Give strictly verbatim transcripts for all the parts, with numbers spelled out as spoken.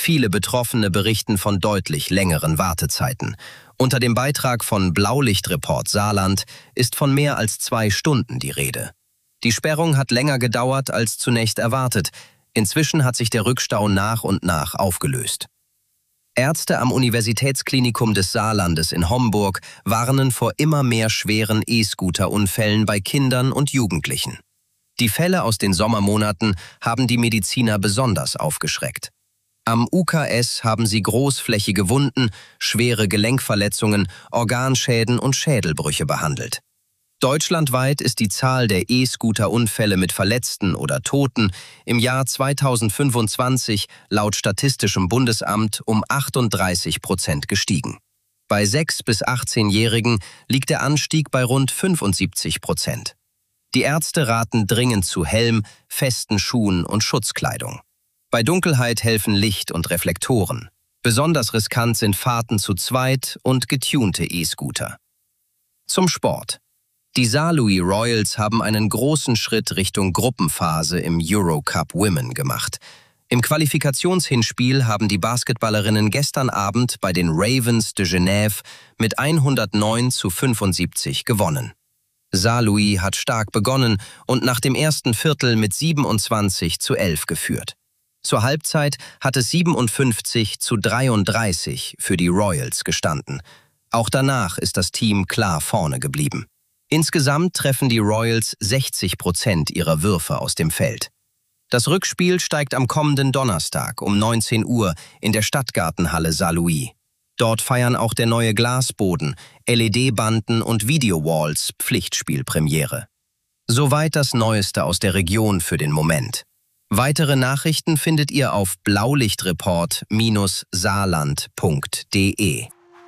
Viele Betroffene berichten von deutlich längeren Wartezeiten. Unter dem Beitrag von Blaulichtreport Saarland ist von mehr als zwei Stunden die Rede. Die Sperrung hat länger gedauert als zunächst erwartet. Inzwischen hat sich der Rückstau nach und nach aufgelöst. Ärzte am Universitätsklinikum des Saarlandes in Homburg warnen vor immer mehr schweren E-Scooter-Unfällen bei Kindern und Jugendlichen. Die Fälle aus den Sommermonaten haben die Mediziner besonders aufgeschreckt. Am U K S haben sie großflächige Wunden, schwere Gelenkverletzungen, Organschäden und Schädelbrüche behandelt. Deutschlandweit ist die Zahl der E-Scooter-Unfälle mit Verletzten oder Toten im Jahr zweitausendfünfundzwanzig laut Statistischem Bundesamt um achtunddreißig Prozent gestiegen. Bei sechs- bis achtzehnjährigen liegt der Anstieg bei rund fünfundsiebzig Prozent. Die Ärzte raten dringend zu Helm, festen Schuhen und Schutzkleidung. Bei Dunkelheit helfen Licht und Reflektoren. Besonders riskant sind Fahrten zu zweit und getunte E-Scooter. Zum Sport. Die Saarlouis Royals haben einen großen Schritt Richtung Gruppenphase im Eurocup Women gemacht. Im Qualifikationshinspiel haben die Basketballerinnen gestern Abend bei den Ravens de Genève mit hundertneun zu fünfundsiebzig gewonnen. Saarlouis hat stark begonnen und nach dem ersten Viertel mit siebenundzwanzig zu elf geführt. Zur Halbzeit hat es siebenundfünfzig zu dreiunddreißig für die Royals gestanden. Auch danach ist das Team klar vorne geblieben. Insgesamt treffen die Royals sechzig Prozent ihrer Würfe aus dem Feld. Das Rückspiel steigt am kommenden Donnerstag um neunzehn Uhr in der Stadtgartenhalle Saarlouis. Dort feiern auch der neue Glasboden, L E D-Banden und Video-Walls Pflichtspielpremiere. Soweit das Neueste aus der Region für den Moment. Weitere Nachrichten findet ihr auf blaulichtreport Bindestrich saarland Punkt de.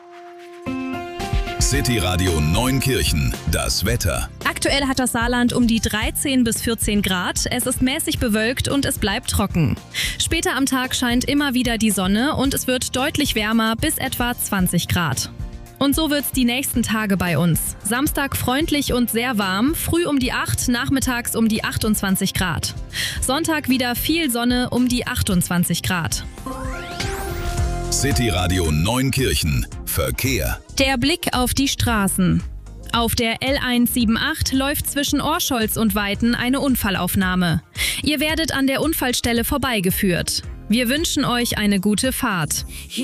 City Radio Neunkirchen, das Wetter. Aktuell hat das Saarland um die dreizehn bis vierzehn Grad. Es ist mäßig bewölkt und es bleibt trocken. Später am Tag scheint immer wieder die Sonne und es wird deutlich wärmer bis etwa zwanzig Grad. Und so wird's die nächsten Tage bei uns. Samstag freundlich und sehr warm, früh um die acht, nachmittags um die achtundzwanzig Grad. Sonntag wieder viel Sonne um die achtundzwanzig Grad. City Radio Neunkirchen, Verkehr. Der Blick auf die Straßen. Auf der L hundertachtzehn läuft zwischen Orscholz und Weiten eine Unfallaufnahme. Ihr werdet an der Unfallstelle vorbeigeführt. Wir wünschen euch eine gute Fahrt.